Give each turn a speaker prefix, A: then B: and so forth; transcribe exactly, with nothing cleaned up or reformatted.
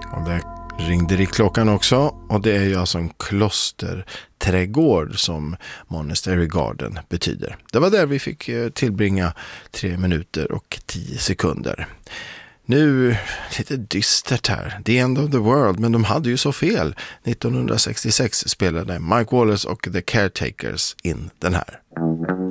A: Och där ringde det i klockan också, och det är ju alltså en klosterträdgård som Monastery Garden betyder. Det var där vi fick tillbringa tre minuter och tio sekunder. Nu lite dystert här. The End of the World, men de hade ju så fel. nittonhundrasextiosex spelade Mike Wallace och The Caretakers in den här.